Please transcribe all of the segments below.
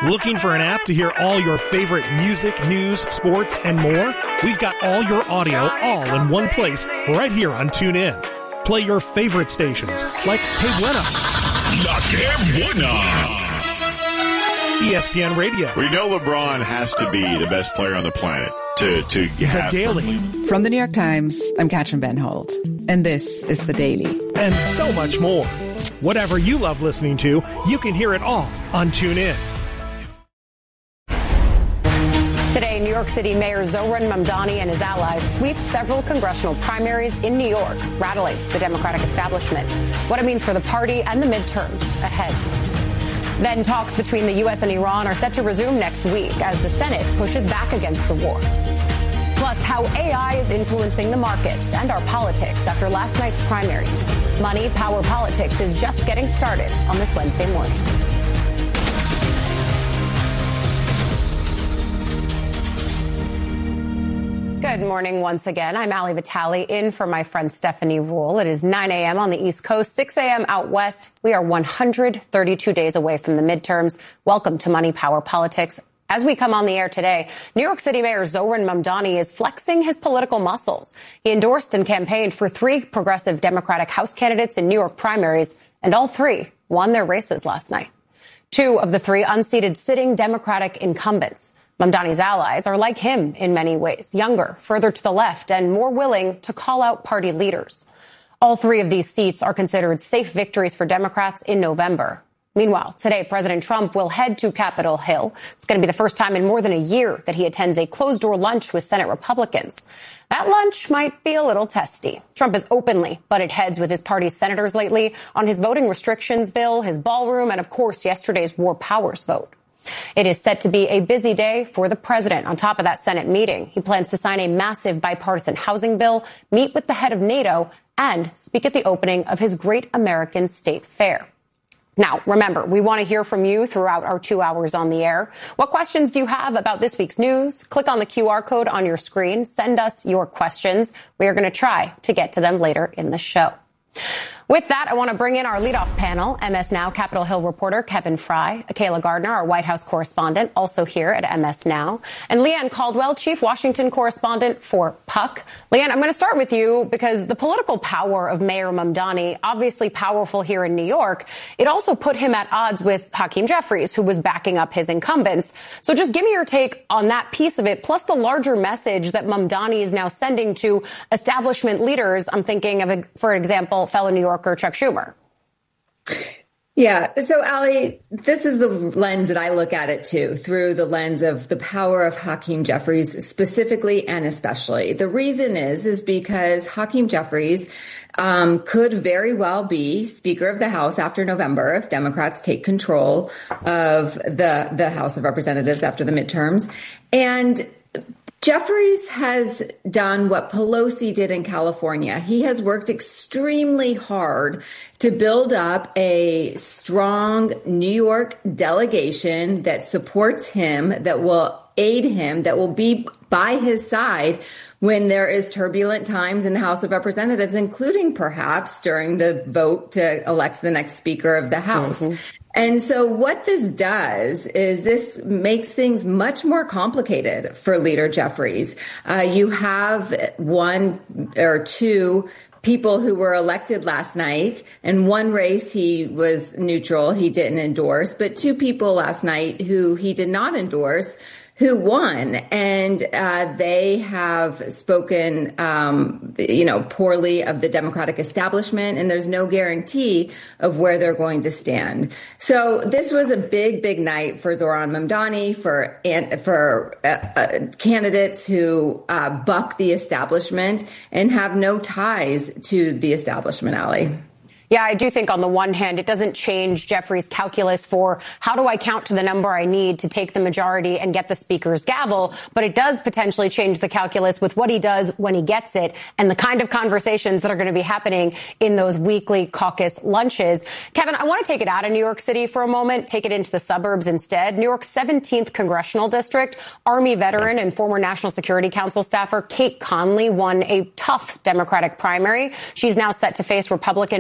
Looking for an app to hear all your favorite music, news, sports, and more? We've got all your audio all in one place right here on TuneIn. Play your favorite stations like Hey Buena, La Que Buena, ESPN Radio. We know LeBron has to be the best player on the planet to have The Daily. From the New York Times, I'm Katrin Benhold, and this is The Daily. And so much more. Whatever you love listening to, you can hear it all on TuneIn. Today, New York City Mayor Zohran Mamdani and his allies sweep several congressional primaries in New York, rattling the Democratic establishment. What it means for the party and the midterms ahead. Then talks between the U.S. and Iran are set to resume next week as the Senate pushes back against the war. Plus, how AI is influencing the markets and our politics after last night's primaries. Money, Power, Politics is just getting started on this Wednesday morning. Good morning once again. I'm Ali Vitale in for my friend Stephanie Rule. It is 9 a.m. on the East Coast, 6 a.m. out west. We are 132 days away from the midterms. Welcome to Money, Power, Politics. As we come on the air today, New York City Mayor Zohran Mamdani is flexing his political muscles. He endorsed and campaigned for 3 progressive Democratic House candidates in New York primaries, and all 3 won their races last night. 2 of the 3 unseated sitting Democratic incumbents. Mamdani's allies are like him in many ways, younger, further to the left, and more willing to call out party leaders. All 3 of these seats are considered safe victories for Democrats in November. Meanwhile, today, President Trump will head to Capitol Hill. It's going to be the first time in more than a year that he attends a closed-door lunch with Senate Republicans. That lunch might be a little testy. Trump has openly butted heads with his party's senators lately on his voting restrictions bill, his ballroom, and, of course, yesterday's war powers vote. It is set to be a busy day for the president. On top of that Senate meeting, he plans to sign a massive bipartisan housing bill, meet with the head of NATO, and speak at the opening of his Great American State Fair. Now, remember, we want to hear from you throughout our 2 hours on the air. What questions do you have about this week's news? Click on the QR code on your screen. Send us your questions. We are going to try to get to them later in the show. With that, I want to bring in our leadoff panel, MS Now Capitol Hill reporter Kevin Fry, Kayla Gardner, our White House correspondent, also here at MS Now, and Leanne Caldwell, Chief Washington correspondent for Puck. Leanne, I'm going to start with you because the political power of Mayor Mamdani, obviously powerful here in New York, it also put him at odds with Hakeem Jeffries, who was backing up his incumbents. So just give me your take on that piece of it, plus the larger message that Mamdani is now sending to establishment leaders. I'm thinking of, for example, fellow New Yorker Chuck Schumer. Yeah. So, Ali, this is the lens that I look at it too, through the lens of the power of Hakeem Jeffries specifically and especially. The reason is because Hakeem Jeffries could very well be Speaker of the House after November if Democrats take control of the House of Representatives after the midterms. And Jeffries has done what Pelosi did in California. He has worked extremely hard to build up a strong New York delegation that supports him, that will aid him, that will be by his side when there is turbulent times in the House of Representatives, including perhaps during the vote to elect the next Speaker of the House. Mm-hmm. And so what this does is this makes things much more complicated for Leader Jeffries. You have 1 or 2 people who were elected last night. In one race, he was neutral. He didn't endorse. But 2 people last night who he did not endorse who won, and they have spoken, poorly of the Democratic establishment, and there's no guarantee of where they're going to stand. So this was a big, big night for Zohran Mamdani, for candidates who buck the establishment and have no ties to the establishment, Ali. Yeah, I do think on the one hand, it doesn't change Jeffries' calculus for how do I count to the number I need to take the majority and get the speaker's gavel, but it does potentially change the calculus with what he does when he gets it and the kind of conversations that are going to be happening in those weekly caucus lunches. Kevin, I want to take it out of New York City for a moment, take it into the suburbs instead. New York's 17th congressional district, Army veteran and former National Security Council staffer Kate Conley won a tough Democratic primary. She's now set to face Republican Mike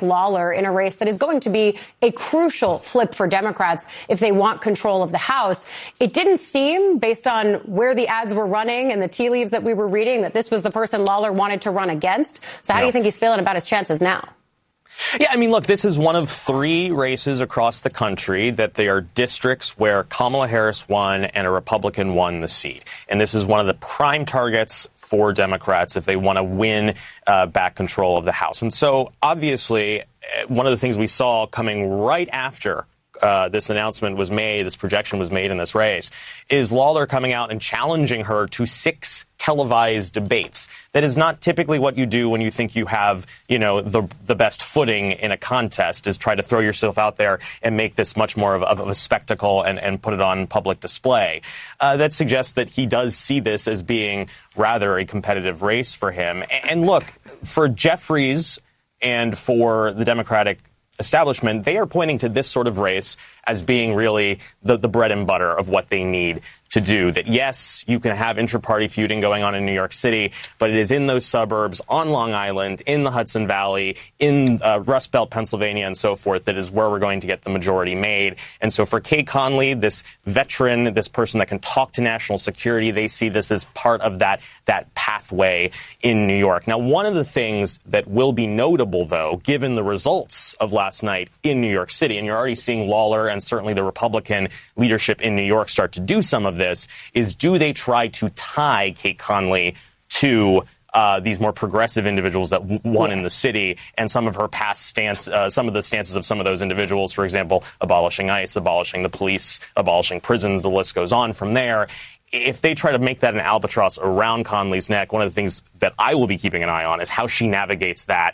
Lawler in a race that is going to be a crucial flip for Democrats if they want control of the House. It didn't seem, based on where the ads were running and the tea leaves that we were reading, that this was the person Lawler wanted to run against. So how do you think he's feeling about his chances now? Yeah, I mean, look, this is one of 3 races across the country that they are districts where Kamala Harris won and a Republican won the seat. And this is one of the prime targets for Democrats if they want to win back control of the House. And so, obviously, one of the things we saw coming right after this announcement was made, this projection was made in this race, is Lawler coming out and challenging her to 6 televised debates. That is not typically what you do when you think you have, the best footing in a contest, is try to throw yourself out there and make this much more of a spectacle and put it on public display. That suggests that he does see this as being rather a competitive race for him. And look, for Jeffries and for the Democratic establishment, they are pointing to this sort of race as being really the bread and butter of what they need to do. That, yes, you can have intra-party feuding going on in New York City, but it is in those suburbs, on Long Island, in the Hudson Valley, in Rust Belt, Pennsylvania, and so forth, that is where we're going to get the majority made. And so for Kay Conley, this veteran, this person that can talk to national security, they see this as part of that pathway in New York. Now, one of the things that will be notable, though, given the results of last night in New York City, and you're already seeing Lawler and certainly the Republican leadership in New York start to do some of this, is do they try to tie Kate Conley to these more progressive individuals that won in the city, and some of her past some of the stances of some of those individuals, for example, abolishing ICE, abolishing the police, abolishing prisons, the list goes on from there. If they try to make that an albatross around Conley's neck, one of the things that I will be keeping an eye on is how she navigates that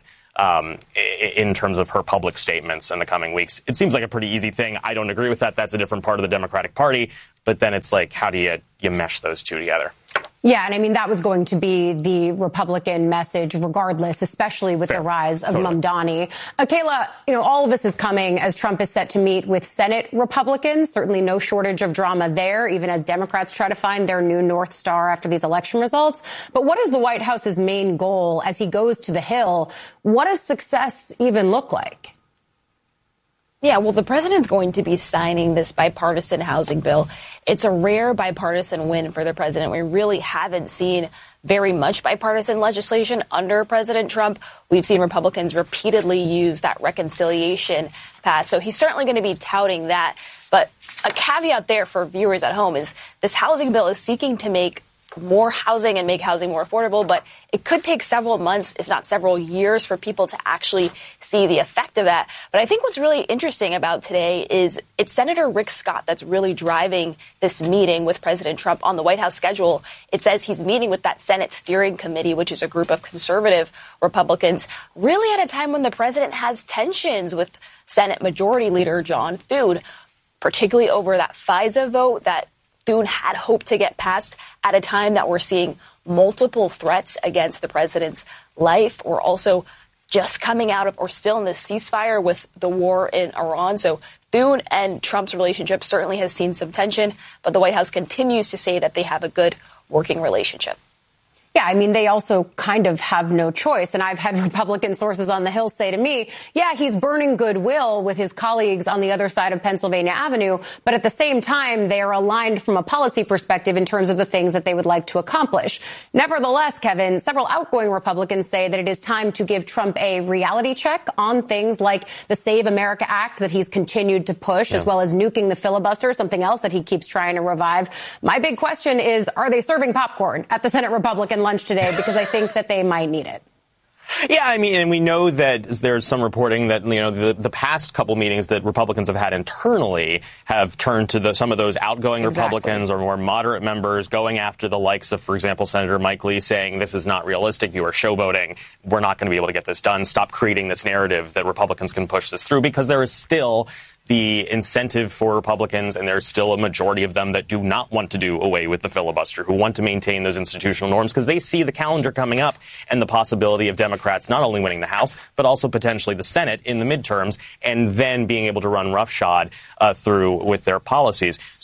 in terms of her public statements in the coming weeks. It seems like a pretty easy thing. I don't agree with that. That's a different part of the Democratic Party. But then it's like, how do you mesh those two together? Yeah, and I mean, that was going to be the Republican message regardless, especially with the rise of Mamdani. Kayla, all of this is coming as Trump is set to meet with Senate Republicans. Certainly no shortage of drama there, even as Democrats try to find their new North Star after these election results. But what is the White House's main goal as he goes to the Hill? What does success even look like? Yeah, well, the president's going to be signing this bipartisan housing bill. It's a rare bipartisan win for the president. We really haven't seen very much bipartisan legislation under President Trump. We've seen Republicans repeatedly use that reconciliation pass. So he's certainly going to be touting that. But a caveat there for viewers at home is this housing bill is seeking to make more housing and make housing more affordable, but it could take several months, if not several years, for people to actually see the effect of that. But I think what's really interesting about today is it's Senator Rick Scott that's really driving this meeting with President Trump on the White House schedule. It says he's meeting with that Senate Steering Committee, which is a group of conservative Republicans, really at a time when the president has tensions with Senate Majority Leader John Thune, particularly over that FISA vote that Thune had hoped to get passed at a time that we're seeing multiple threats against the president's life. We're also just coming out of or still in the ceasefire with the war in Iran. So Thune and Trump's relationship certainly has seen some tension, but the White House continues to say that they have a good working relationship. Yeah, I mean, they also kind of have no choice. And I've had Republican sources on the Hill say to me, yeah, he's burning goodwill with his colleagues on the other side of Pennsylvania Avenue. But at the same time, they are aligned from a policy perspective in terms of the things that they would like to accomplish. Nevertheless, Kevin, several outgoing Republicans say that it is time to give Trump a reality check on things like the Save America Act that he's continued to push, as well as nuking the filibuster, something else that he keeps trying to revive. My big question is, are they serving popcorn at the Senate Republican lunch today? Because I think that they might need it. Yeah, I mean, and we know that there's some reporting that, the past couple meetings that Republicans have had internally have turned to some of those outgoing Republicans or more moderate members going after the likes of, for example, Senator Mike Lee saying this is not realistic. You are showboating. We're not going to be able to get this done. Stop creating this narrative that Republicans can push this through, because there is still the incentive for Republicans, and there's still a majority of them that do not want to do away with the filibuster, who want to maintain those institutional norms because they see the calendar coming up and the possibility of Democrats not only winning the House, but also potentially the Senate in the midterms, and then being able to run roughshod through with their policies. So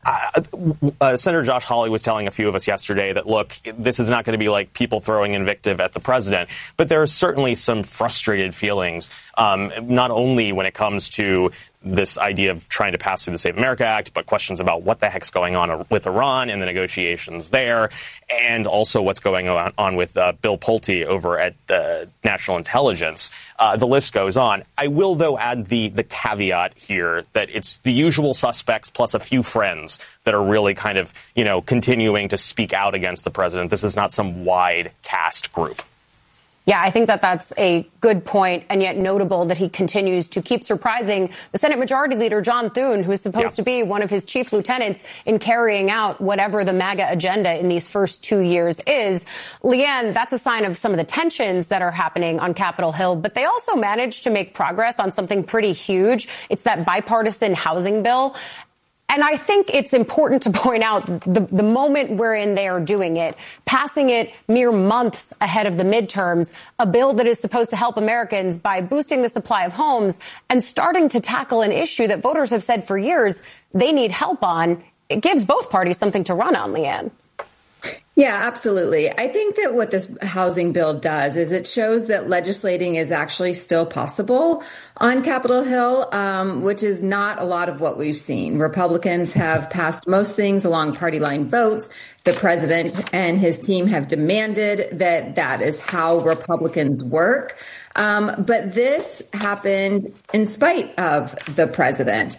Senator Josh Hawley was telling a few of us yesterday that, look, this is not going to be like people throwing invective at the president, but there are certainly some frustrated feelings, not only when it comes to this idea of trying to pass through the Save America Act, but questions about what the heck's going on with Iran and the negotiations there, and also what's going on with Bill Pulte over at National Intelligence. The list goes on. I will, though, add the caveat here that it's the usual suspects plus a few friends that are really kind of, continuing to speak out against the president. This is not some wide cast group. Yeah, I think that that's a good point, and yet notable that he continues to keep surprising the Senate Majority Leader, John Thune, who is supposed to be one of his chief lieutenants in carrying out whatever the MAGA agenda in these first 2 years is. Leanne, that's a sign of some of the tensions that are happening on Capitol Hill, but they also managed to make progress on something pretty huge. It's that bipartisan housing bill. And I think it's important to point out the moment wherein they are doing it, passing it mere months ahead of the midterms, a bill that is supposed to help Americans by boosting the supply of homes and starting to tackle an issue that voters have said for years they need help on. It gives both parties something to run on, Leanne. Yeah, absolutely. I think that what this housing bill does is it shows that legislating is actually still possible on Capitol Hill, which is not a lot of what we've seen. Republicans have passed most things along party line votes. The president and his team have demanded that that is how Republicans work. But this happened in spite of the president.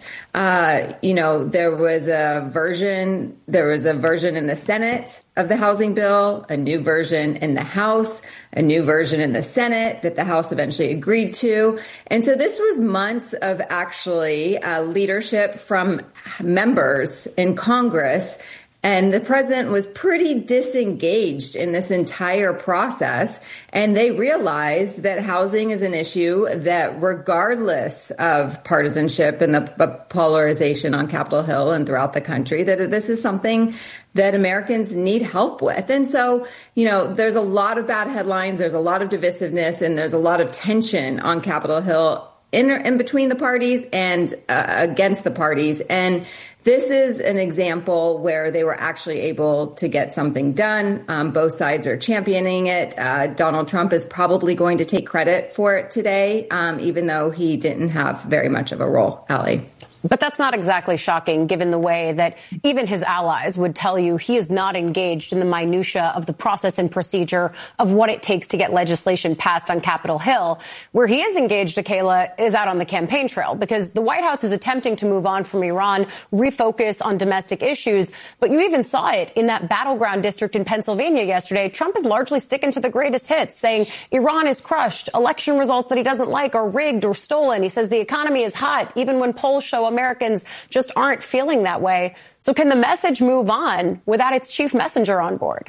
There was a version in the Senate of the housing bill, a new version in the House, a new version in the Senate that the House eventually agreed to. And so this was months of actually leadership from members in Congress. And the president was pretty disengaged in this entire process. And they realized that housing is an issue that, regardless of partisanship and the polarization on Capitol Hill and throughout the country, that this is something that Americans need help with. And so, there's a lot of bad headlines, there's a lot of divisiveness, and there's a lot of tension on Capitol Hill in between the parties and against the parties. And this is an example where they were actually able to get something done. Both sides are championing it. Donald Trump is probably going to take credit for it today, even though he didn't have very much of a role, Allie. But that's not exactly shocking, given the way that even his allies would tell you he is not engaged in the minutia of the process and procedure of what it takes to get legislation passed on Capitol Hill. Where he is engaged, Akela, is out on the campaign trail, because the White House is attempting to move on from Iran, refocus on domestic issues. But you even saw it in that battleground district in Pennsylvania yesterday. Trump is largely sticking to the greatest hits, saying Iran is crushed. Election results that he doesn't like are rigged or stolen. He says the economy is hot, even when polls show Americans just aren't feeling that way. So can the message move on without its chief messenger on board?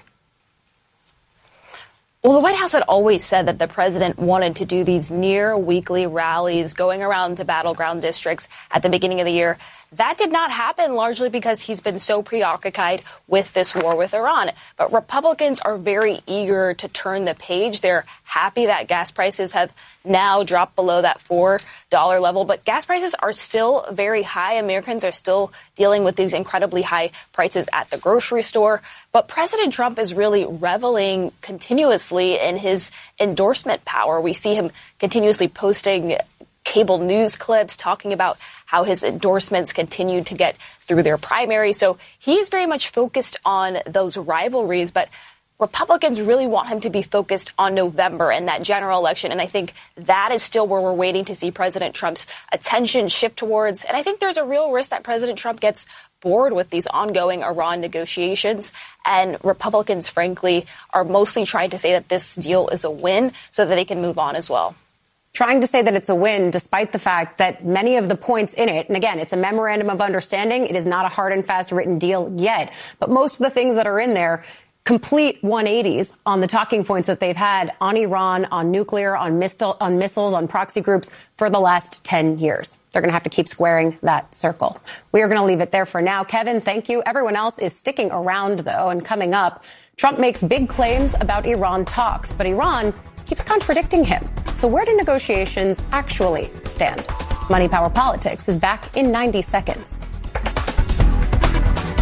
Well, the White House had always said that the president wanted to do these near weekly rallies going around to battleground districts at the beginning of the year. That did not happen, largely because he's been so preoccupied with this war with Iran. But Republicans are very eager to turn the page. They're happy that gas prices have now dropped below that $4 level. But gas prices are still very high. Americans are still dealing with these incredibly high prices at the grocery store. But President Trump is really reveling continuously in his endorsement power. We see him continuously posting cable news clips talking about how his endorsements continue to get through their primary. So he is very much focused on those rivalries, but Republicans really want him to be focused on November and that general election. And I think that is still where we're waiting to see President Trump's attention shift towards. And I think there's a real risk that President Trump gets bored with these ongoing Iran negotiations. And Republicans, frankly, are mostly trying to say that this deal is a win so that they can move on as well. Trying to say that it's a win, despite the fact that many of the points in it, and again, it's a memorandum of understanding. It is not a hard and fast written deal yet. But most of the things that are in there, complete 180s on the talking points that they've had on Iran, on nuclear, on missiles, on proxy groups for the last 10 years. They're going to have to keep squaring that circle. We are going to leave it there for now. Kevin, thank you. Everyone else is sticking around, though, and coming up, Trump makes big claims about Iran talks, but Iran keeps contradicting him. So where do negotiations actually stand? Money, Power, Politics is back in 90 seconds.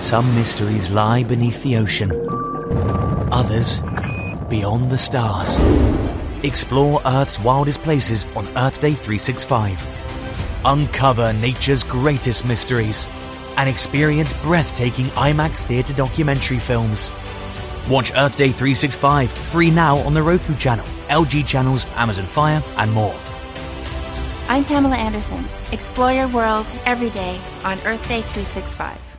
Some mysteries lie beneath the ocean. Others beyond the stars. Explore Earth's wildest places on Earth Day 365. Uncover nature's greatest mysteries and experience breathtaking IMAX theater documentary films. Watch Earth Day 365 free now on the Roku channel, LG channels, Amazon Fire, and more. I'm Pamela Anderson. Explore your world every day on Earth Day 365.